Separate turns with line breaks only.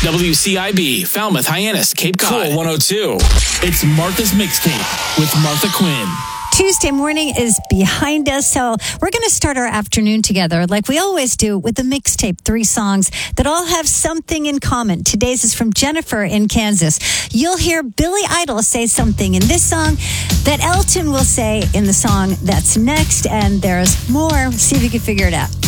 WCIB, Falmouth, Hyannis, Cape Cod.
Cool 102.
It's Martha's Mixtape with Martha Quinn.
Tuesday morning is behind us, so we're going to start our afternoon together like we always do with a mixtape, 3 songs that all have something in common. Today's is from Jennifer in Kansas. You'll hear Billy Idol say something in this song that Elton will say in the song that's next, and there's more. See if you can figure it out.